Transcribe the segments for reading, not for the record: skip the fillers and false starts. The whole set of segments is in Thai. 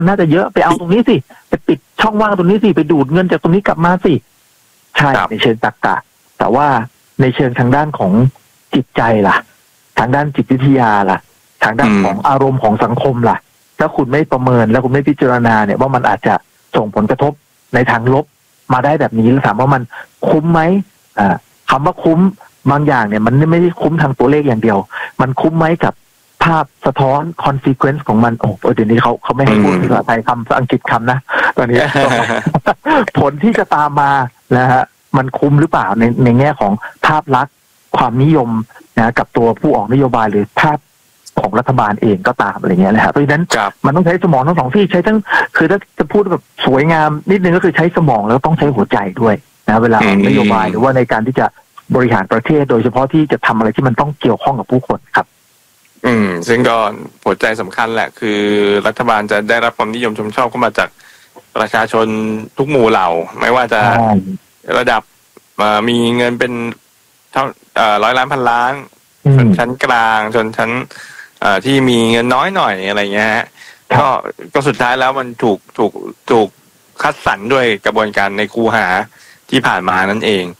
น่าจะเยอะไปเอาตรงนี้สิไปปิดช่องว่างตรงนี้สิไปดูดเงินจากตรงนี้กลับมาสิใช่ในเชิงตรรกะแต่ว่าในเชิงทางด้านของจิตใจล่ะทางด้านจิตวิทยาล่ะทางด้านของอารมณ์ของสังคมล่ะถ้าคุณไม่ประเมินแล้วคุณไม่พิจารณาเนี่ยว่ามันอาจจะส่งผลกระทบในทางลบมาได้แบบนี้แล้วถามว่ามันคุ้มไหมคำว่าคุ้มบางอย่างเนี่ยมันไม่ได้คุ้มทางตัวเลขอย่างเดียวมันคุ้มไหมกับภาพสะท้อน consequence ของมันเดี๋ยวนี้เขาไม่ให้พูดภาษาไทยคำอังกฤษคำนะตอนนี้ ผลที่จะตามมานะฮะมันคุ้มหรือเปล่าในแง่ของภาพลักษณ์ความนิยมนะกับตัวผู้ออกนโยบายหรือภาพของรัฐบาลเองก็ตามอะไรเงี้ยนะฮะเพราะฉะนั้นมันต้องใช้สมองทั้งสองที่ใช้ทั้งคือถ้าจะพูดแบบสวยงามนิดนึงก็คือใช้สมองแล้วต้องใช้หัวใจด้วยนะเวลาออกนโยบายหรือว่าในการที่จะบริหารประเทศโดยเฉพาะที่จะทำอะไรที่มันต้องเกี่ยวข้องกับผู้คนครับซึ่งก็หัวใจสำคัญแหละคือรัฐบาลจะได้รับความนิยมชมชอบเข้ามาจากประชาชนทุกหมู่เหล่าไม่ว่าจะระดับมีเงินเป็นเท่าร้อยล้านพันล้านชนชั้นกลางชนชั้นที่มีเงินน้อยหน่อยอะไรเงี้ยฮะก็สุดท้ายแล้วมันถูกคัดสรรด้วยกระบวนการในคูหาที่ผ่านมานั่นเอง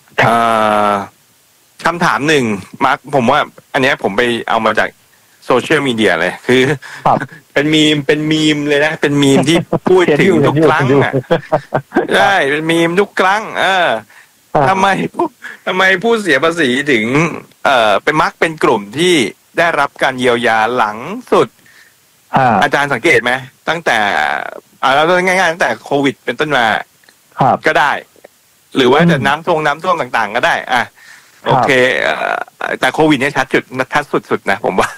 คำถามหนึ่งมาร์คผมว่าอันนี้ผมไปเอามาจากโซเชียลมีเดียเลยคือเป็นมีมเลยนะเป็นมีมที่พูดถึงทุกครั้งอ่ะใช่เป็นมีมทุกครั้งทำไมผู้เสียภาษีถึงเป็นมักเป็นกลุ่มที่ได้รับการเยียวยาหลังสุดอาจารย์สังเกตไหมตั้งแต่เราง่ายๆตั้งแต่โควิดเป็นต้นมาก็ได้หรือว่าจะน้ำท่วมต่างๆก็ได้โอเคแต่โควิดเนี่ยชัดสุดๆนะผมว่า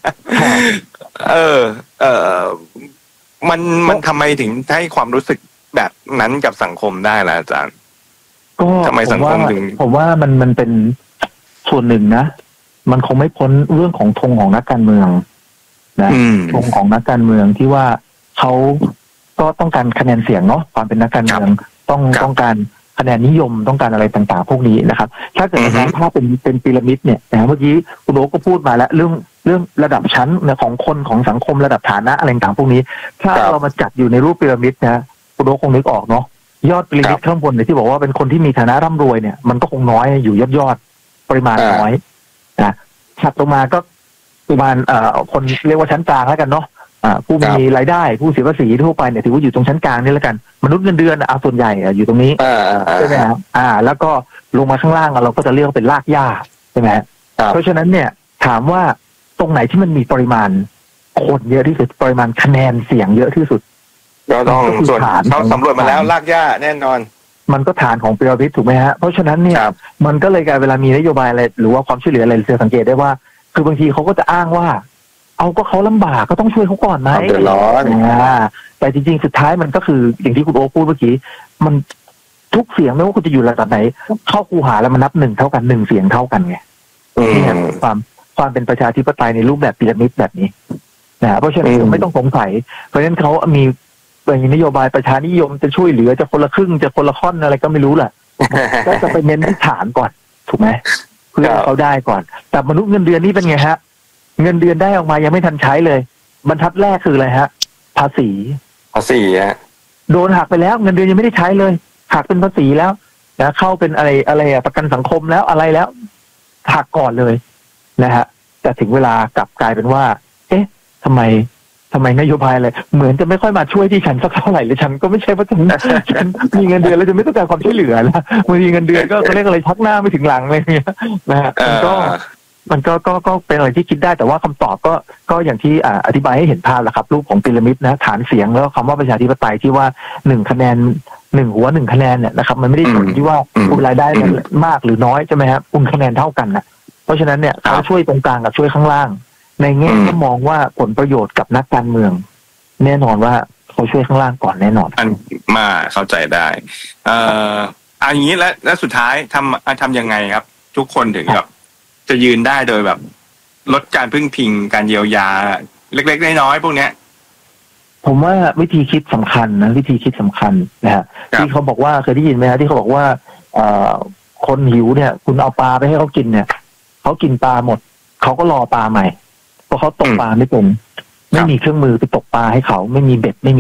มันทำไมถึงให้ความรู้สึกแบบนั้นกับสังคมได้ล่ะอาจารย์ก็ทำไมสังคมถึงผมว่ามันเป็นส่วนหนึ่งนะมันคงไม่พ้นเรื่องของธงของนักการเมืองนะธงของนักการเมืองที่ว่าเขาก็ต้องการคะแนนเสียงเนาะความเป็นนักการเมืองต้องการคะแนนนิยมต้องการอะไรต่างๆพวกนี้นะครับถ้าเกิดมองภาพเป็นพีระมิดเนี่ยนะเมื่อกี้คุณโอ๊ก็พูดมาแล้วเรื่องระดับชั้นของคนของสังคมระดับฐานะอะไรต่างๆพวกนี้ถ้าเรามาจัดอยู่ในรูปพีระมิดนะคุณโอ๊คงนึกออกเนาะยอดพีระมิดข้างบนเนี่ยที่บอกว่าเป็นคนที่มีฐานะร่ำรวยเนี่ยมันก็คงน้อยอยู่ยอดปริมาณน้อยนะถัดลงมาก็ประมาณคนเรียกว่าชั้นกลางแล้วกันเนาะผู้มีรายได้ผู้เสียภาษีทั่วไปเนี่ยถือว่าอยู่ตรงชั้นกลางนี่แล้วกันมนุษย์เงินเดือนส่วนใหญ่อยู่ตรงนี้ใช่ไหมครับแล้วก็ลงมาข้างล่างเราก็จะเรียกเป็นรากหญ้าใช่ไหมเพราะฉะนั้นเนี่ยถามว่าตรงไหนที่มันมีปริมาณคนเยอะที่สุดปริมาณคะแนนเสียงเยอะที่สุดก็ต้องส่วนเขาสำรวจมาแล้วรากหญ้าแน่นอนมันก็ฐานของพีระมิดถูกไหมฮะเพราะฉะนั้นเนี่ยมันก็เลยกลายเวลามีนโยบายอะไรหรือว่าความช่วยเหลืออะไรจะสังเกตได้ว่าคือบางทีเขาก็จะอ้างว่าก็เขาลำบากก็ต้องช่วยเขาก่อนไหมเดือดร้อนแต่จริงๆสุดท้ายมันก็คืออย่างที่คุณโอ๊คพูดเมื่อกี้มันทุกเสียงไม่ว่าคุณจะอยู่ระดับไหนเข้าคูหาแล้วมันนับ1เท่ากัน1เสียงเท่ากันไงนี่ความเป็นประชาธิปไตยในรูปแบบพีระมิดแบบนี้นะเพราะฉะนั้นไม่ต้องสงสัยเพราะฉะนั้นเขามีนโยบายประชานิยมจะช่วยเหลือจะคนละครึ่งจะคนละค่อนอะไรก็ไม่รู้แหละก็จะไปเน้นที่ฐานก่อนถูกไหมเพื่อเขาได้ก่อนแต่มนุษย์เงินเดือนนี่เป็นไงฮะเงินเดือนได้ออกมายังไม่ทันใช้เลยบรรทัดแรกคืออะไรฮะภาษีฮะโดนหักไปแล้วเงินเดือนยังไม่ได้ใช้เลยหักเป็นภาษีแล้วนะเข้าเป็นอะไรประกันสังคมแล้วอะไรแล้วหักก่อนเลยนะฮะแต่ถึงเวลากลับกลายเป็นว่าทำไมนโยบายอะไรเหมือนจะไม่ค่อยมาช่วยที่ฉันสักเท่าไหร่เลยฉันก็ไม่ใช่ว่าฉันมีเงินเดือนแล้วจะไม่ต้องการความช่วยเหลือแล้วมีเงินเดือนก็เขาเรียกอะไรชักหน้าไม่ถึงหลังอะไรเงี้ยนะฮะมันก็เป็นอะไรที่คิดได้แต่ว่าคำตอบก็อย่างที่อธิบายให้เห็นภาพแหละครับรูปของพีระมิดนะฐานเสียงแล้วคำว่าประชาธิปไตยที่ว่า1คะแนน1หัว1คะแนนเนี่ยนะครับมันไม่ได้ผลที่ว่าคุณรายได้มากหรือน้อยใช่ไหมครับคุณคะแนนเท่ากันนะเพราะฉะนั้นเนี่ยเขาช่วยตรงกลางกับช่วยข้างล่างในแง่ก็มองว่าผลประโยชน์กับนักการเมืองแน่นอนว่าเขาช่วยข้างล่างก่อนแน่นอนมาเข้าใจได้อย่างนี้และสุดท้ายทำยังไงครับทุกคนถึงแบบจะยืนได้โดยแบบลดการพึ่งพิงการเยียวยาเล็กๆน้อยๆพวกเนี้ยผมว่าวิธีคิดสำคัญนะวิธีคิดสำคัญนะฮะที่เขาบอกว่าเคยได้ยินไหมฮะที่เขาบอกว่าคนหิวเนี่ยคุณเอาปลาไปให้เขากินเนี่ยเขากินปลาหมดเขาก็รอปลาใหม่เพราะเขาตกปลาไม่เป็นไม่มีเครื่องมือไปตกปลาให้เขาไม่มีเบ็ดไม่มี